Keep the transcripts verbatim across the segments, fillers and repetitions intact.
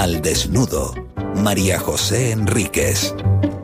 Al desnudo, María José Enríquez.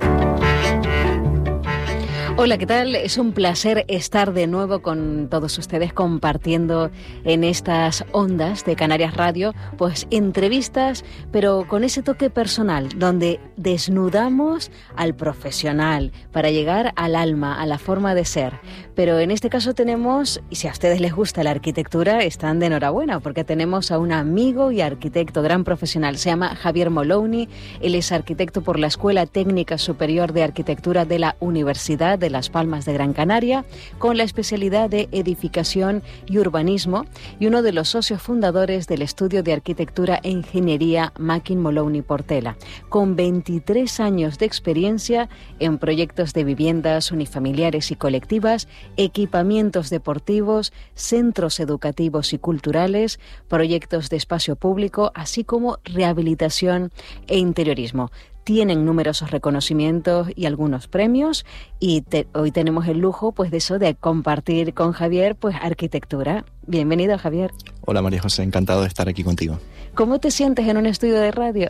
Hola, ¿qué tal? Es un placer estar de nuevo con todos ustedes compartiendo en estas ondas de Canarias Radio, pues entrevistas, pero con ese toque personal, donde desnudamos al profesional para llegar al alma, a la forma de ser. Pero en este caso tenemos, y si a ustedes les gusta la arquitectura, están de enhorabuena, porque tenemos a un amigo y arquitecto, gran profesional. Se llama Javier Molowny, él es arquitecto por la Escuela Técnica Superior de Arquitectura de la Universidad de Las Palmas de Gran Canaria, con la especialidad de edificación y urbanismo, y uno de los socios fundadores del estudio de arquitectura e ingeniería Mackin Molowny Portela, con veintitrés años de experiencia en proyectos de viviendas unifamiliares y colectivas, equipamientos deportivos, centros educativos y culturales, proyectos de espacio público, así como rehabilitación e interiorismo. Tienen numerosos reconocimientos y algunos premios, y te, hoy tenemos el lujo pues de eso, de compartir con Javier pues arquitectura. Bienvenido, Javier. Hola, María José, encantado de estar aquí contigo. ¿Cómo te sientes en un estudio de radio?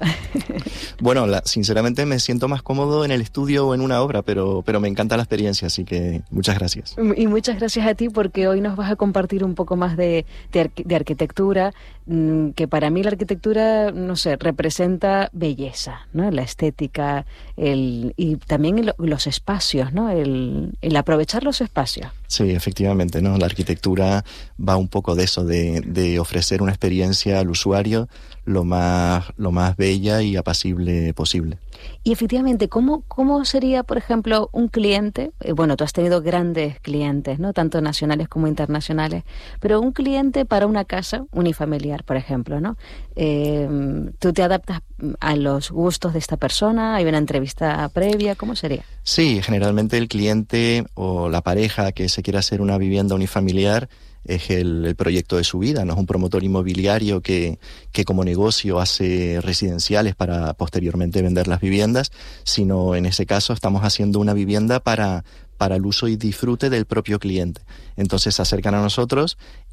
Bueno, la, sinceramente me siento más cómodo en el estudio o en una obra, pero, pero me encanta la experiencia, así que muchas gracias. Y muchas gracias a ti, porque hoy nos vas a compartir un poco más de, de, de arquitectura, que para mí la arquitectura, no sé, representa belleza, ¿no? La estética, el, y también el, los espacios, ¿no? El, el aprovechar los espacios. Sí, efectivamente, ¿no? La arquitectura va un poco de eso, de, de ofrecer una experiencia al usuario lo más, lo más bella y apacible posible. Y efectivamente, ¿cómo, cómo sería, por ejemplo, un cliente? Eh, bueno, tú has tenido grandes clientes, ¿no? Tanto nacionales como internacionales, pero un cliente para una casa unifamiliar, por ejemplo, ¿no? Eh, ¿Tú te adaptas a los gustos de esta persona? ¿Hay una entrevista previa? ¿Cómo sería? Sí, generalmente el cliente o la pareja que se quiera hacer una vivienda unifamiliar es el, el proyecto de su vida, no es un promotor inmobiliario que, que como negocio hace residenciales para posteriormente vender las viviendas, sino en ese caso estamos haciendo una vivienda para, para el uso y disfrute del propio cliente. Entonces se acercan a nosotros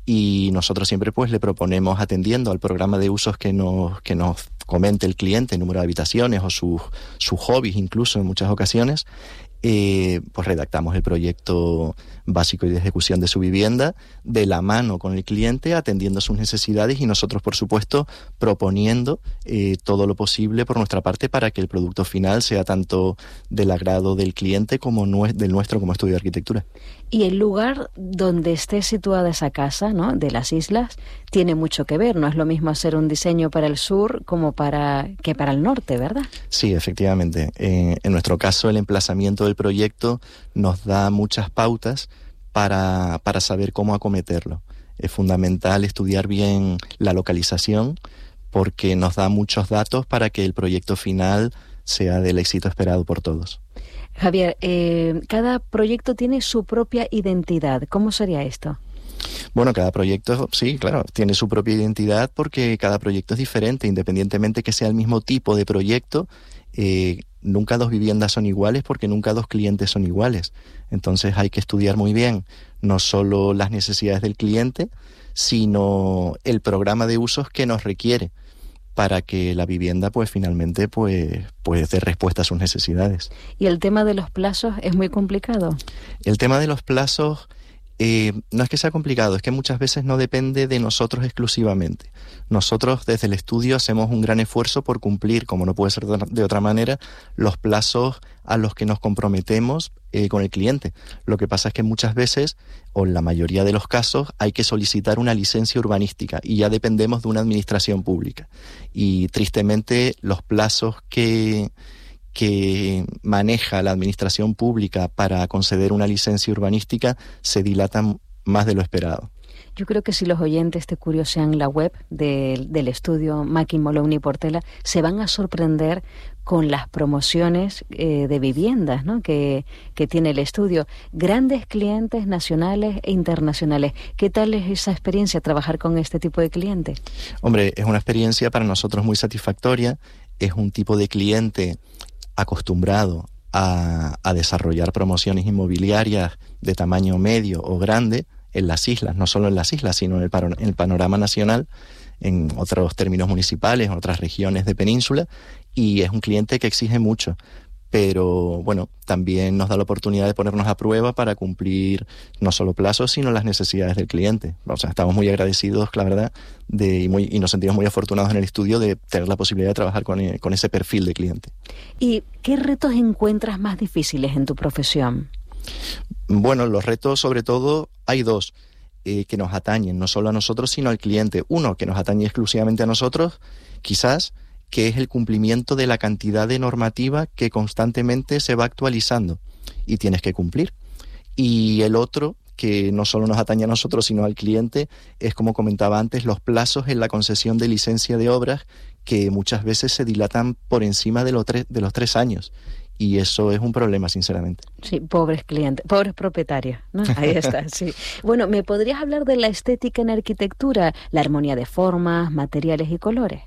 y nosotros siempre pues le proponemos, atendiendo al programa de usos que nos, que nos comente el cliente, número de habitaciones o sus, sus hobbies incluso en muchas ocasiones, Eh, pues redactamos el proyecto básico y de ejecución de su vivienda de la mano con el cliente, atendiendo sus necesidades y nosotros, por supuesto, proponiendo eh, todo lo posible por nuestra parte para que el producto final sea tanto del agrado del cliente como nue- del nuestro como estudio de arquitectura. Y el lugar donde esté situada esa casa, ¿no?, de las islas, tiene mucho que ver. No es lo mismo hacer un diseño para el sur como para que para el norte, ¿verdad? Sí, efectivamente. Eh, en nuestro caso, el emplazamiento del proyecto nos da muchas pautas para, para saber cómo acometerlo. Es fundamental estudiar bien la localización porque nos da muchos datos para que el proyecto final sea del éxito esperado por todos. Javier, eh, cada proyecto tiene su propia identidad. ¿Cómo sería esto? Bueno, cada proyecto, sí, claro, tiene su propia identidad porque cada proyecto es diferente, independientemente que sea el mismo tipo de proyecto. Eh, nunca dos viviendas son iguales porque nunca dos clientes son iguales. Entonces hay que estudiar muy bien no solo las necesidades del cliente, sino el programa de usos que nos requiere para que la vivienda pues finalmente pues, pues dé respuesta a sus necesidades. ¿Y el tema de los plazos es muy complicado? El tema de los plazos eh, no es que sea complicado, es que muchas veces no depende de nosotros exclusivamente. Nosotros desde el estudio hacemos un gran esfuerzo por cumplir, como no puede ser de otra manera, los plazos a los que nos comprometemos eh, con el cliente. Lo que pasa es que muchas veces, o en la mayoría de los casos, hay que solicitar una licencia urbanística y ya dependemos de una administración pública. Y tristemente los plazos que... que maneja la administración pública para conceder una licencia urbanística se dilatan más de lo esperado. Yo creo que si los oyentes te curiosean la web de, del estudio Mackin Molowny Portela, se van a sorprender con las promociones eh, de viviendas, ¿no?, que, que tiene el estudio. Grandes clientes nacionales e internacionales. ¿Qué tal es esa experiencia, trabajar con este tipo de clientes? Hombre, es una experiencia para nosotros muy satisfactoria. Es un tipo de cliente acostumbrado a, a desarrollar promociones inmobiliarias de tamaño medio o grande en las islas, no solo en las islas, sino en el, paro, en el panorama nacional. en otros términos municipales, en otras regiones de península, y es un cliente que exige mucho. Pero bueno, también nos da la oportunidad de ponernos a prueba para cumplir no solo plazos, sino las necesidades del cliente. O sea, estamos muy agradecidos, la verdad, de, y, muy, y nos sentimos muy afortunados en el estudio de tener la posibilidad de trabajar con, con ese perfil de cliente. ¿Y qué retos encuentras más difíciles en tu profesión? Bueno, los retos, sobre todo, hay dos eh, que nos atañen, no solo a nosotros, sino al cliente. Uno, que nos atañe exclusivamente a nosotros, quizás, que es el cumplimiento de la cantidad de normativa que constantemente se va actualizando y tienes que cumplir. Y el otro, que no solo nos atañe a nosotros, sino al cliente, es, como comentaba antes, los plazos en la concesión de licencia de obras, que muchas veces se dilatan por encima de los tres, de los tres años. Y eso es un problema, sinceramente. Sí, pobres clientes, pobres propietarios, ¿no? Ahí está, sí. Bueno, ¿me podrías hablar de la estética en arquitectura, la armonía de formas, materiales y colores?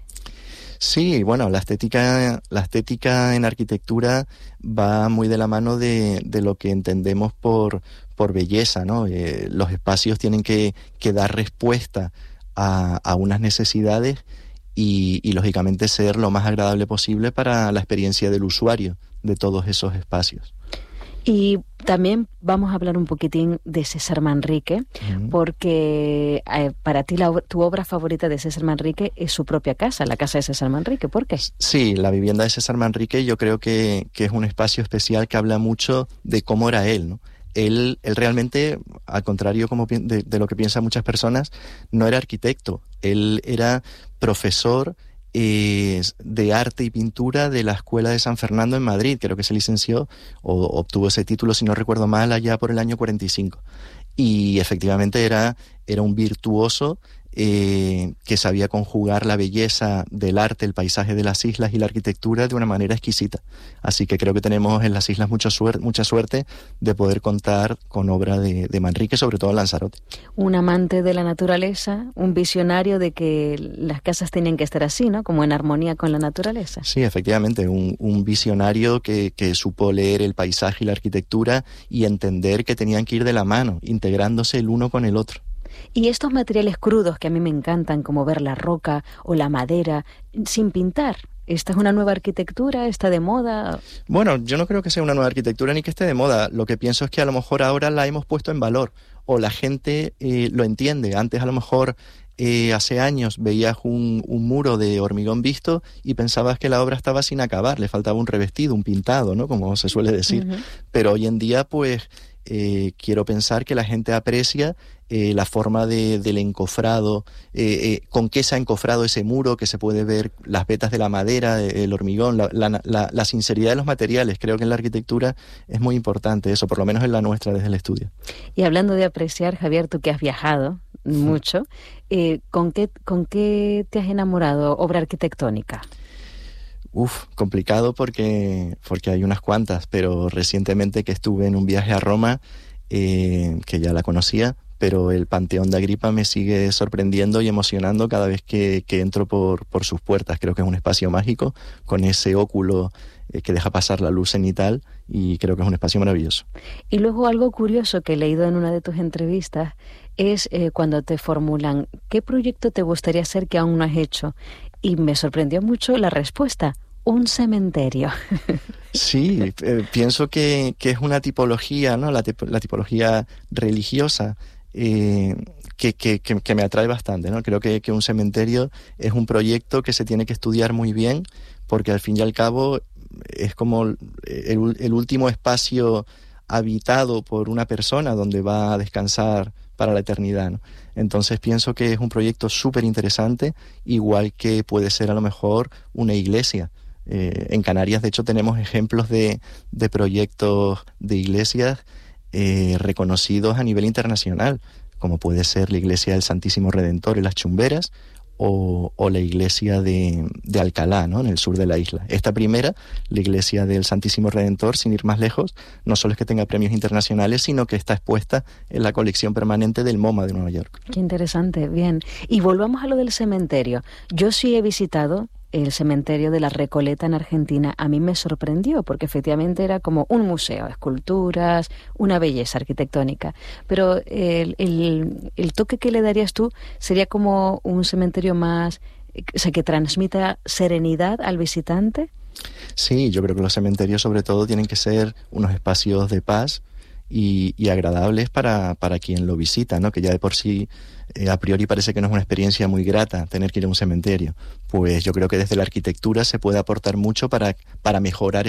Sí, bueno, la estética, la estética en arquitectura va muy de la mano de, de lo que entendemos por, por belleza, ¿no? Eh, los espacios tienen que, que dar respuesta a, a unas necesidades y, y, lógicamente, ser lo más agradable posible para la experiencia del usuario de todos esos espacios. Y también vamos a hablar un poquitín de César Manrique, uh-huh. porque eh, para ti la, tu obra favorita de César Manrique es su propia casa, la casa de César Manrique. ¿Por qué? Sí, la vivienda de César Manrique yo creo que, que es un espacio especial que habla mucho de cómo era él, ¿no? Él, él realmente, al contrario como de, de lo que piensan muchas personas, no era arquitecto. Él era profesor Eh, de arte y pintura de la Escuela de San Fernando en Madrid. Creo que se licenció o obtuvo ese título, si no recuerdo mal, allá por el año cuarenta y cinco. Y efectivamente era, era un virtuoso eh, que sabía conjugar la belleza del arte, el paisaje de las islas y la arquitectura de una manera exquisita. Así que creo que tenemos en las islas mucha suerte, mucha suerte de poder contar con obra de, de Manrique, sobre todo en Lanzarote. Un amante de la naturaleza, un visionario de que las casas tenían que estar así, ¿no? Como en armonía con la naturaleza. Sí, efectivamente, un, un visionario que, que supo leer el paisaje y la arquitectura y entender que tenían que ir de la mano, integrándose el uno con el otro. Y estos materiales crudos que a mí me encantan, como ver la roca o la madera, sin pintar, ¿esta es una nueva arquitectura? ¿Está de moda? Bueno, yo no creo que sea una nueva arquitectura ni que esté de moda. Lo que pienso es que a lo mejor ahora la hemos puesto en valor o la gente eh, lo entiende. Antes a lo mejor eh, hace años veías un, un muro de hormigón visto y pensabas que la obra estaba sin acabar, le faltaba un revestido, un pintado, ¿no? Como se suele decir. Uh-huh. Pero hoy en día, pues, eh, quiero pensar que la gente aprecia Eh, la forma de, del encofrado, eh, eh, con qué se ha encofrado ese muro, que se puede ver las vetas de la madera, el hormigón, la, la, la, la sinceridad de los materiales. Creo que en la arquitectura es muy importante eso, por lo menos en la nuestra desde el estudio. Y hablando de apreciar, Javier, tú que has viajado mucho, eh, ¿con qué, con qué te has enamorado? ¿Obra arquitectónica? Uf, complicado porque, porque hay unas cuantas, pero recientemente que estuve en un viaje a Roma, eh, que ya la conocía, pero el Panteón de Agripa me sigue sorprendiendo y emocionando cada vez que, que entro por, por sus puertas. Creo que es un espacio mágico, con ese óculo eh, que deja pasar la luz cenital, y creo que es un espacio maravilloso. Y luego algo curioso que he leído en una de tus entrevistas es eh, cuando te formulan, ¿qué proyecto te gustaría hacer que aún no has hecho? Y me sorprendió mucho la respuesta, un cementerio. Sí, eh, pienso que, que es una tipología, ¿no? La, tip- la tipología religiosa, Eh, que, que, que me atrae bastante, ¿no? Creo que, que un cementerio es un proyecto que se tiene que estudiar muy bien, porque al fin y al cabo es como el, el último espacio habitado por una persona donde va a descansar para la eternidad, ¿no? Entonces pienso que es un proyecto súper interesante, igual que puede ser a lo mejor una iglesia. Eh, en Canarias, de hecho, tenemos ejemplos de, de proyectos de iglesias Eh, reconocidos a nivel internacional, como puede ser la iglesia del Santísimo Redentor en Las Chumberas o, o la iglesia de, de Alcalá, ¿no? En el sur de la isla. Esta primera, la iglesia del Santísimo Redentor, sin ir más lejos, no solo es que tenga premios internacionales, sino que está expuesta en la colección permanente del MoMA de Nueva York. Qué interesante, bien. Y volvamos a lo del cementerio. Yo sí he visitado el cementerio de la Recoleta en Argentina, a mí me sorprendió, porque efectivamente era como un museo, esculturas, una belleza arquitectónica. Pero el, el, el toque que le darías tú sería como un cementerio más, o sea, que transmita serenidad al visitante. Sí, yo creo que los cementerios sobre todo tienen que ser unos espacios de paz y, y agradables para, para quien lo visita, ¿no? Que ya de por sí eh, a priori parece que no es una experiencia muy grata tener que ir a un cementerio. Pues yo creo que desde la arquitectura se puede aportar mucho para, para mejorar